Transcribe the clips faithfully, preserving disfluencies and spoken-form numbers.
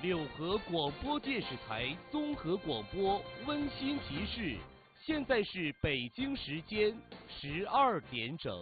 柳河广播电视台综合广播温馨提示：现在是北京时间十二点整。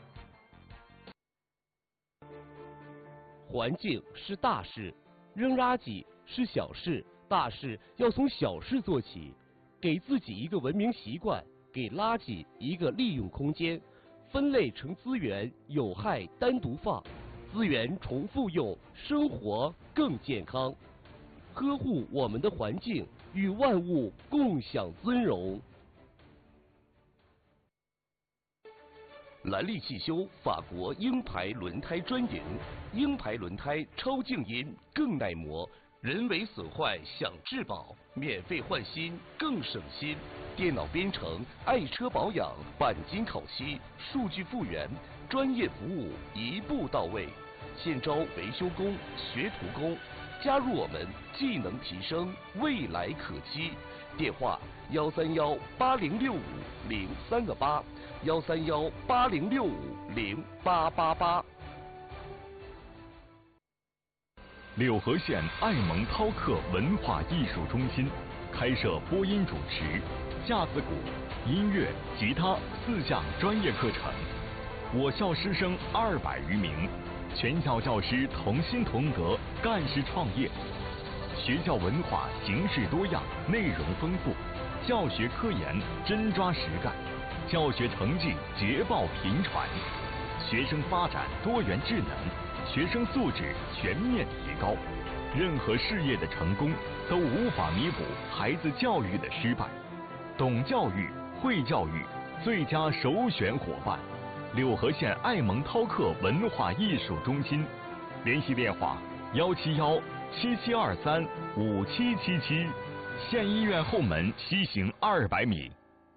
环境是大事，扔垃圾是小事，大事要从小事做起。给自己一个文明习惯，给垃圾一个利用空间，分类成资源，有害单独放，资源重复用，生活更健康。呵护我们的环境，与万物共享尊荣。兰利汽修法国鹰牌轮胎专营，鹰牌轮胎超静音，更耐磨，人为损坏享质保，免费换新更省心。电脑编程，爱车保养，钣金烤漆，数据复原，专业服务一步到位。现招维修工、学徒工。加入我们，技能提升，未来可期。电话：幺三幺八零六五零三个八，幺三幺八零六五零八八八。 柳河县爱蒙涛克文化艺术中心开设播音主持、架子鼓、音乐、吉他四项专业课程，我校师生二百余名。全校教师同心同德，干事创业。学校文化形式多样，内容丰富，教学科研真抓实干，教学成绩捷报频传，学生发展多元智能，学生素质全面提高。任何事业的成功都无法弥补孩子教育的失败。懂教育、会教育，最佳首选伙伴。柳河县爱蒙涛克文化艺术中心，联系电话：幺七幺七七二三五七七七，县医院后门西行二百米。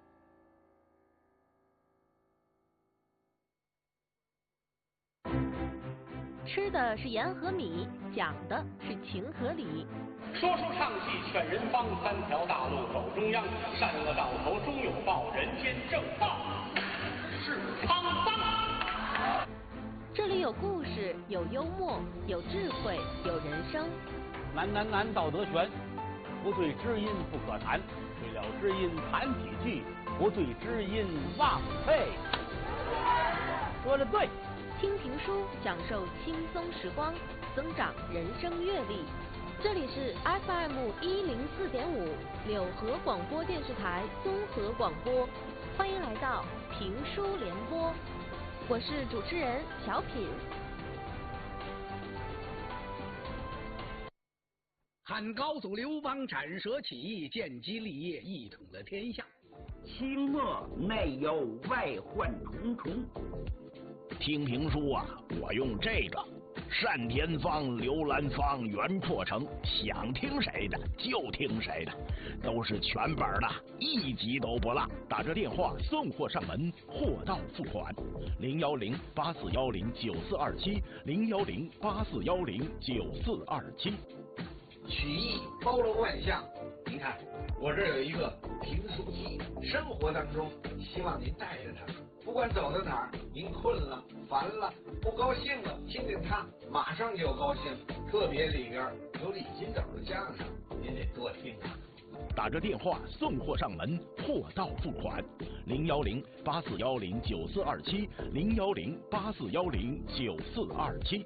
吃的是盐和米，讲的是情和理。 说书唱戏劝人方，三条大路走中央，善恶到头终有报，人间正道是沧桑。 这里有故事，有幽默，有智慧，有人生。 难难难，道德悬，不对知音不可谈，对了知音谈几句，不对知音忘废。说的对。 听评书，享受轻松时光，增长人生阅历。这里是 F M 一零四点五柳河广播电视台综合广播，欢迎来到评书联播，我是主持人小品。 汉高祖刘邦斩蛇起义，建基立业，一统了天下。 清末内忧外患重重。 听评书啊，我用这个单田芳、刘兰芳、袁阔成，想听谁的就听谁的，都是全本的，一集都不落。打这电话送货上门，货到付款。零幺零八四幺零九四二七，零幺零八四幺零九四二七。 曲艺包罗万象，您看我这有一个评书机，生活当中希望您带着它。不管走到哪儿，您困了、烦了、不高兴了，听听它，马上就高兴。特别里边有李金斗的相声，您得多听啊。 打着电话送货上门，货到付款。零幺零八四幺零九四二七，零幺零八四幺零九四二七。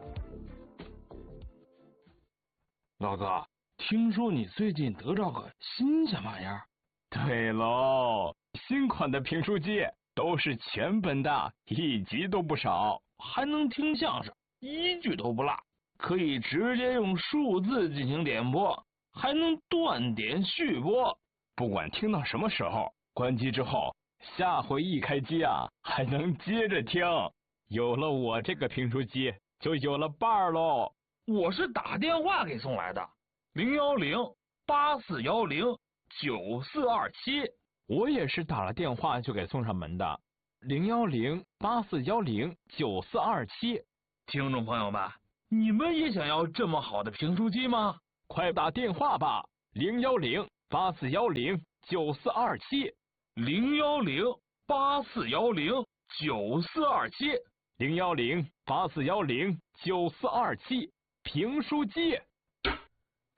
老哥，听说你最近得着个新鲜玩意儿？ 对喽，新款的评书机。都是全本的，一集都不少， 还能听相声，一句都不落，可以直接用数字进行点播，还能断点续播。 不管听到什么时候，关机之后，下回一开机啊，还能接着听。有了我这个评书机，就有了伴儿喽。 我是打电话给送来的，零幺零八四幺零九四二七。 我也是打了电话就给送上门的，零幺零八四幺零九四二七。 听众朋友们，你们也想要这么好的评书机吗？ 快打电话吧，零幺零八四幺零九四二七， 零幺零八四幺零九四二七， 零幺零八四幺零九四二七。评书机。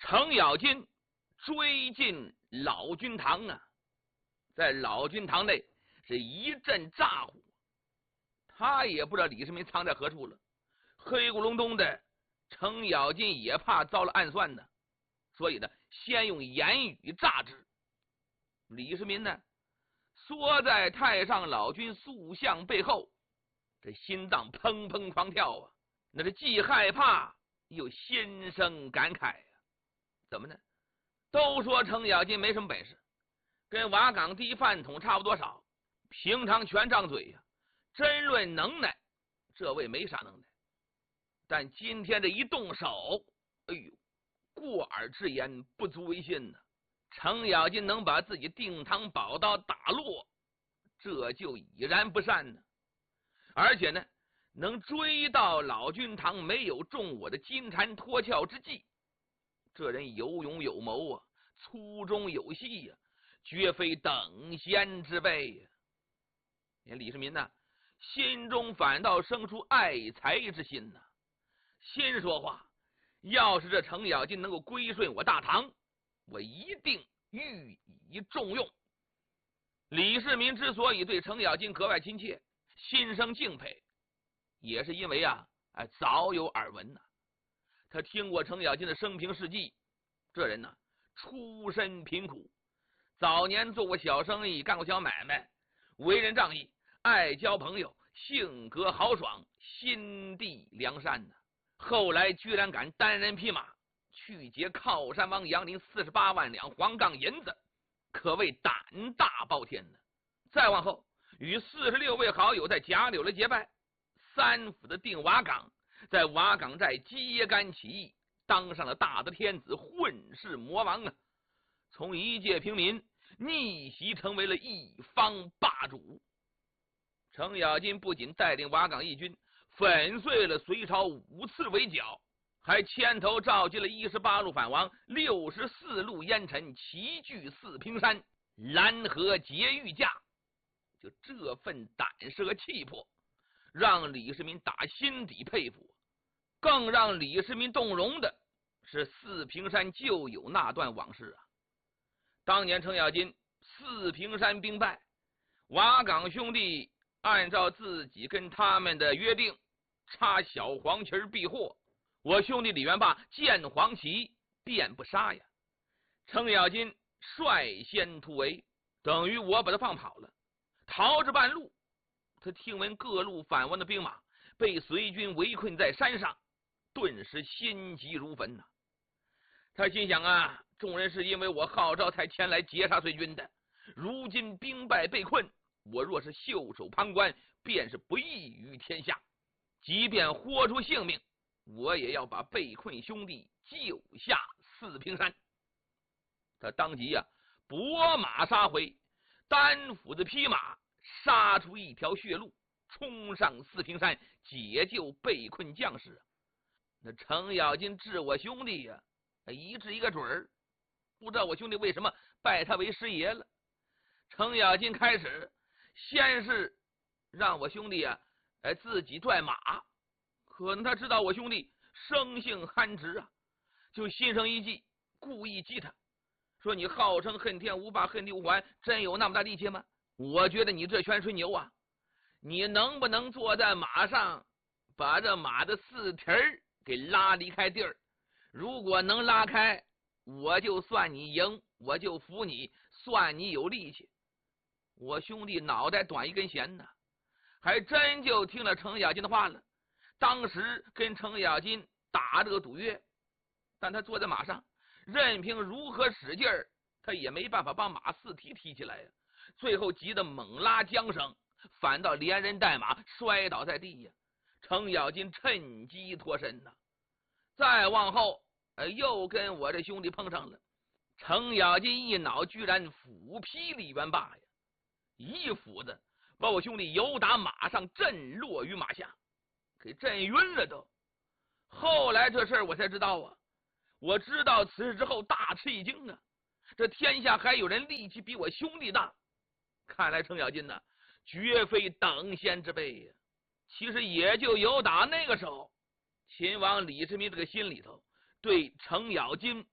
程咬金追进老君堂啊，在老君堂内是一阵咋呼，他也不知道李世民藏在何处了。黑咕隆咚的，程咬金也怕遭了暗算呢，所以呢，先用言语诈之。李世民呢，缩在太上老君塑像背后，这心脏砰砰狂跳啊，那是既害怕又心生感慨啊。怎么呢？都说程咬金没什么本事，跟瓦岗第一饭桶差不多少，平常全张嘴呀、啊，真论能耐，这位没啥能耐。但今天这一动手，哎呦，过耳之言不足为信呐、啊。程咬金能把自己定堂宝刀打落，这就已然不善呢。而且呢，能追到老君堂没有中我的金蝉脱壳之计，这人有勇有谋啊，粗中有细呀、啊，绝非等闲之辈呀、啊。连李世民呢，心中反倒生出爱才之心呐、啊，心说话，要是这程咬金能够归顺我大唐，我一定予以重用。李世民之所以对程咬金格外亲切，心生敬佩，也是因为啊，哎，早有耳闻呐、啊。他听过程咬金的生平事迹，这人呢、啊，出身贫苦，早年做过小生意，干过小买卖，为人仗义，爱交朋友，性格豪爽，心地良善呐、啊。后来居然敢单人匹马去劫靠山王杨林四十八万两黄杠银子，可谓胆大包天呢。再往后，与四十六位好友在贾柳了结拜，三府的定瓦岗，在瓦岗寨揭竿起义，当上了大德天子，混世魔王啊！从一介平民逆袭成为了一方霸主。程咬金不仅带领瓦岗义军粉碎了隋朝五次围剿，还牵头召集了一十八路反王、六十四路烟尘，齐聚四平山，拦河劫御驾。就这份胆识和气魄，让李世民打心底佩服。更让李世民动容的是四平山就有那段往事啊。当年程咬金四平山兵败，瓦岗兄弟按照自己跟他们的约定，插小黄旗避祸。我兄弟李元霸见黄旗便不杀呀，程咬金率先突围，等于我把他放跑了。逃至半路，他听闻各路反王的兵马被隋军围困在山上，顿时心急如焚呐、啊。他心想啊，众人是因为我号召才前来截杀隋军的，如今兵败被困，我若是袖手旁观，便是不义于天下。即便豁出性命，我也要把被困兄弟救下四平山。他当即啊，拨马杀回，单斧子匹马杀出一条血路，冲上四平山解救被困将士。那程咬金治我兄弟呀、啊，一治一个准儿，不知道我兄弟为什么拜他为师爷了。程咬金开始先是让我兄弟啊，哎自己拽马，可能他知道我兄弟生性憨直啊，就心生一计，故意激他，说你号称恨天无霸恨地无还，真有那么大力气吗？我觉得你这全吹牛啊！你能不能坐在马上，把这马的四蹄儿给拉离开地儿？如果能拉开，我就算你赢，我就服你，算你有力气。我兄弟脑袋短一根弦呢，还真就听了程咬金的话了。当时跟程咬金打这个赌约，但他坐在马上，任凭如何使劲儿，他也没办法把马四蹄提起来呀。最后急得猛拉缰绳，反倒连人带马摔倒在地呀。程咬金趁机脱身呐。再往后，呃，又跟我这兄弟碰上了。程咬金一恼，居然斧劈李元霸呀，一斧子把我兄弟由打马上震落于马下，给震晕了都。后来这事儿我才知道啊，我知道此事之后大吃一惊啊，这天下还有人力气比我兄弟大。看来程咬金呢，绝非等闲之辈呀。其实也就有打那个时候，秦王李世民这个心里头对程咬金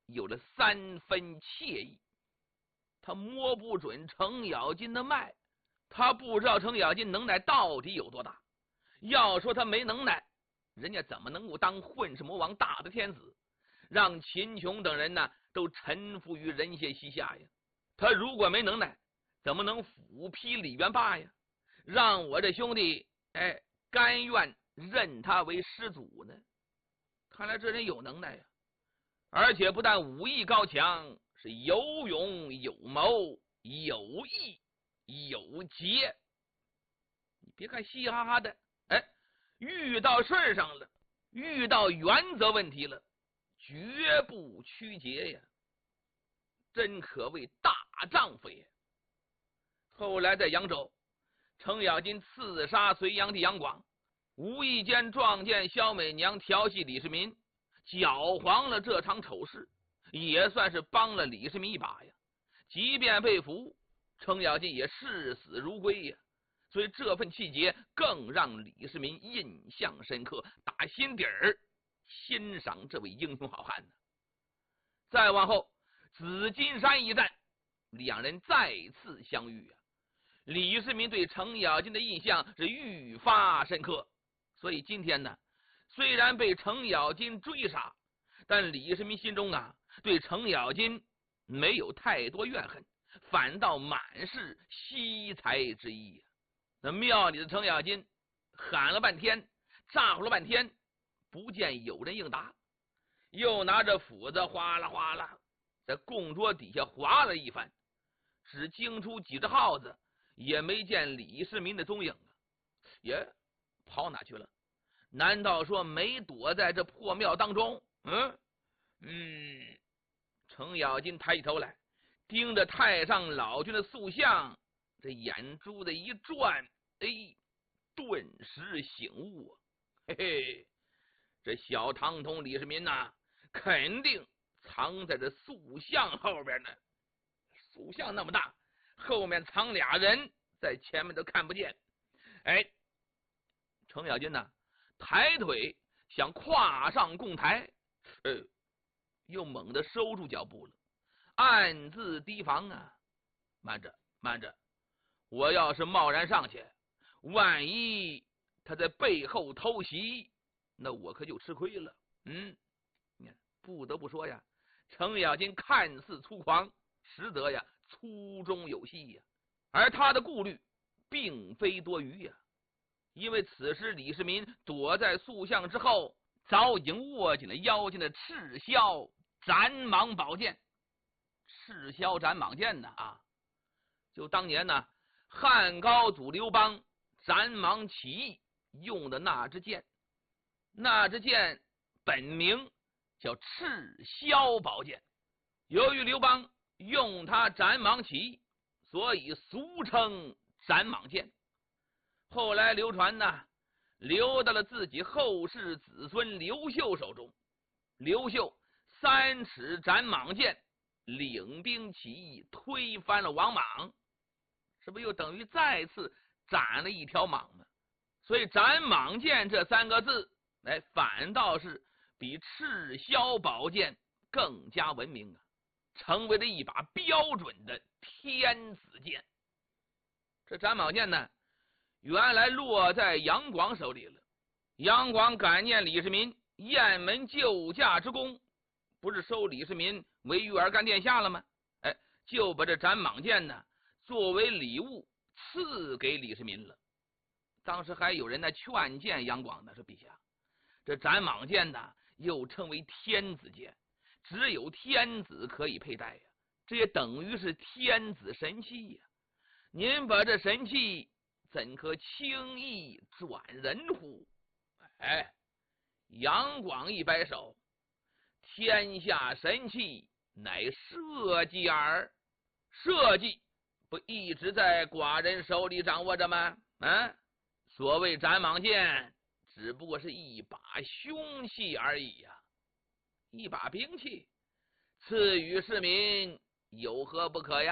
有了三分惬意。他摸不准程咬金的脉，他不知道程咬金能耐到底有多大。要说他没能耐，人家怎么能够当混世魔王大的天子，让秦琼等人呢都臣服于人血膝下呀？他如果没能耐，怎么能斧劈李元霸呀？让我这兄弟哎甘愿认他为师祖呢？看来这人有能耐呀，而且不但武艺高强，是有勇有谋有义有节。你别看嘻嘻哈哈的，哎，遇到事儿上了，遇到原则问题了，绝不曲节呀，真可谓大丈夫也。后来在扬州，程咬金刺杀隋炀帝杨广，无意间撞见萧美娘调戏李世民，搅黄了这场丑事，也算是帮了李世民一把呀。即便被俘，程咬金也视死如归呀。所以这份气节更让李世民印象深刻，打心底儿欣赏这位英雄好汉呢。再往后，紫金山一战，两人再次相遇啊。李世民对程咬金的印象是愈发深刻，所以今天呢，虽然被程咬金追杀，但李世民心中啊对程咬金没有太多怨恨，反倒满是惜才之意啊。那庙里的程咬金喊了半天，咋呼了半天，不见有人应答，又拿着斧子哗啦哗啦在供桌底下划了一番，只惊出几只耗子，也没见李世民的踪影啊！耶，跑哪去了？难道说没躲在这破庙当中？嗯嗯，程咬金抬起头来，盯着太上老君的塑像，这眼珠子一转，哎，顿时醒悟啊！嘿嘿，这小唐通李世民呐、啊，肯定藏在这塑像后边呢。塑像那么大，后面藏俩人，在前面都看不见。哎，程咬金呢，抬腿想跨上供台，呃，又猛地收住脚步了，暗自提防啊！慢着，慢着，我要是贸然上去，万一他在背后偷袭，那我可就吃亏了。嗯，你看，不得不说呀，程咬金看似粗狂，实则呀粗中有细呀。而他的顾虑并非多余呀，因为此时李世民躲在塑像之后，早已经握紧了腰间的赤霄斩蟒宝剑。赤霄斩蟒剑呢啊，就当年呢汉高祖刘邦斩蟒起义用的那支剑，那支剑本名叫赤霄宝剑。由于刘邦用它斩蟒起义，所以俗称斩蟒剑。后来流传呢，流到了自己后世子孙刘秀手中。刘秀三尺斩蟒剑，领兵起义，推翻了王莽，是不是又等于再次斩了一条蟒呢？所以斩蟒剑这三个字，哎，反倒是比赤霄宝剑更加闻名啊，成为了一把标准的天子剑。这斩蟒剑呢，原来落在杨广手里了。杨广感念李世民雁门救驾之功，不是收李世民为玉儿干殿下了吗？哎，就把这斩蟒剑呢作为礼物赐给李世民了。当时还有人呢劝谏杨广呢，说陛下，这斩蟒剑呢又称为天子剑，只有天子可以佩戴呀，这也等于是天子神器呀。您把这神器怎可轻易转人乎？哎，杨广一摆手，天下神器乃社稷耳，社稷不一直在寡人手里掌握着吗？啊，所谓斩蟒剑只不过是一把凶器而已呀、啊，一把兵器，赐予市民有何不可呀？